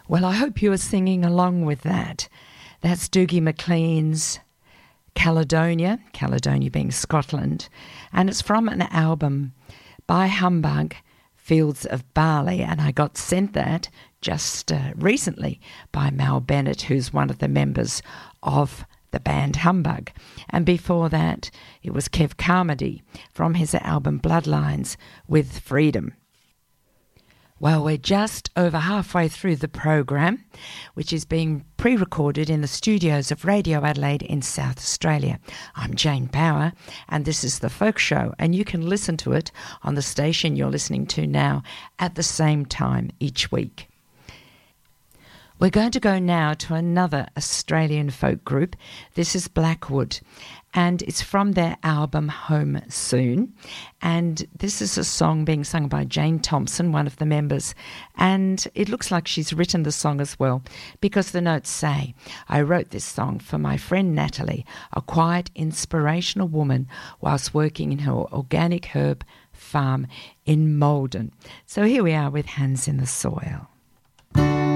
Well, I hope you are singing along with that. That's Dougie MacLean's Caledonia being Scotland, and it's from an album by Humbug, Fields of Barley, and I got sent that just recently by Mal Bennett, who's one of the members of the band Humbug. And before that, it was Kev Carmody from his album Bloodlines with Freedom. Well, we're just over halfway through the program, which is being pre-recorded in the studios of Radio Adelaide in South Australia. I'm Jane Power, and this is The Folk Show, and you can listen to it on the station you're listening to now at the same time each week. We're going to go now to another Australian folk group. This is Blackwood, and it's from their album Home Soon. And this is a song being sung by Jane Thompson, one of the members. And it looks like she's written the song as well, because the notes say, I wrote this song for my friend Natalie, a quiet, inspirational woman whilst working in her organic herb farm in Maldon. So here we are with Hands in the Soil.